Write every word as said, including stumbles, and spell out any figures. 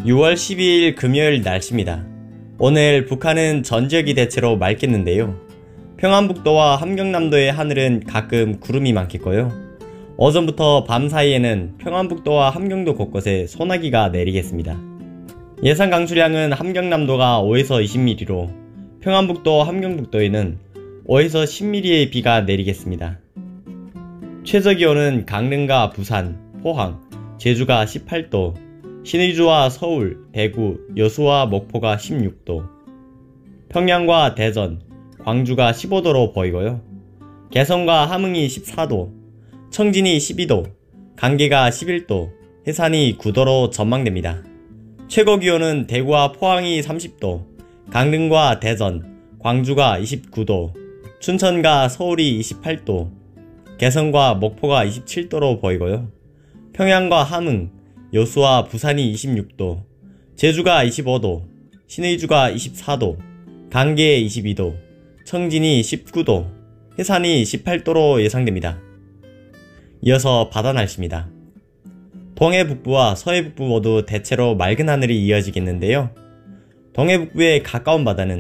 유월 십이일 금요일 날씨입니다. 오늘 북한은 전 지역이 대체로 맑겠는데요. 평안북도와 함경남도의 하늘은 가끔 구름이 많겠고요. 어제부터 밤 사이에는 평안북도와 함경도 곳곳에 소나기가 내리겠습니다. 예상 강수량은 함경남도가 오에서 이십 밀리미터로 평안북도, 함경북도에는 오에서 십 밀리미터의 비가 내리겠습니다. 최저기온은 강릉과 부산, 포항, 제주가 십팔 도, 신의주와 서울, 대구, 여수와 목포가 십육 도, 평양과 대전, 광주가 십오 도로 보이고요. 개성과 함흥이 십사 도, 청진이 십이 도, 간계가 십일 도, 해산이 구 도로 전망됩니다. 최고기온은 대구와 포항이 삼십 도, 강릉과 대전, 광주가 이십구 도, 춘천과 서울이 이십팔 도, 개성과 목포가 이십칠 도로 보이고요. 평양과 함흥, 여수와 부산이 이십육 도, 제주가 이십오 도, 신의주가 이십사 도, 간계 이십이 도, 청진이 십구 도, 해산이 십팔 도로 예상됩니다. 이어서 바다 날씨입니다. 동해 북부와 서해 북부 모두 대체로 맑은 하늘이 이어지겠는데요. 동해 북부의 가까운 바다는